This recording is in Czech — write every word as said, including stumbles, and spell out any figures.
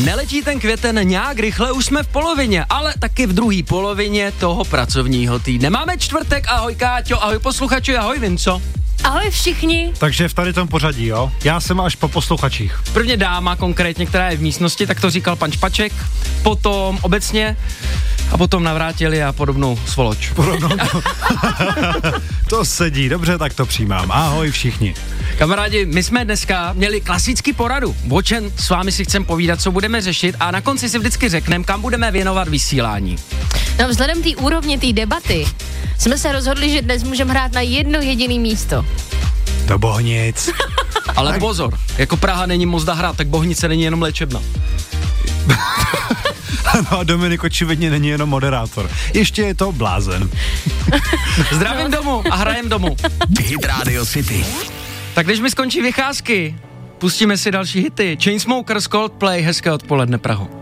Neletí ten květen nějak rychle, už jsme v polovině, ale taky v druhé polovině toho pracovního týdne. Máme čtvrtek, ahoj Káťo, ahoj posluchači, ahoj Vinco. Ahoj všichni. Takže v tady tom pořadí, jo? Já jsem až po posluchačích. Prvně dáma konkrétně, která je v místnosti, tak to říkal pan Špaček, potom obecně a potom navrátili a podobnou svoloč. Podobnou. To sedí, dobře, tak to přijímám. Ahoj všichni. Kamarádi, my jsme dneska měli klasický poradu. O čem s vámi si chcem povídat, co budeme řešit a na konci si vždycky řekneme, kam budeme věnovat vysílání. No vzhledem té úrovně té debaty jsme se rozhodli, že dnes můžeme hrát na jedno jediné místo. Do Bohnic. Ale pozor, jako Praha není Mozda Hrad, tak Bohnice není jenom léčebna. Ano, a Dominik očividně není jenom moderátor. Ještě je to blázen. Zdravím domů a hrajem domů. Hit Radio City. Tak když mi skončí vycházky, pustíme si další hity. Chainsmokers, Coldplay, hezké odpoledne Praho.